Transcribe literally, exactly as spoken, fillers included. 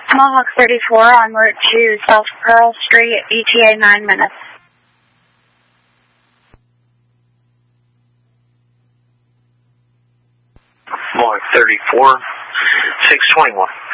Mohawk thirty-four en route to South Pearl Street, E T A nine minutes. Mohawk thirty-four, six twenty-one.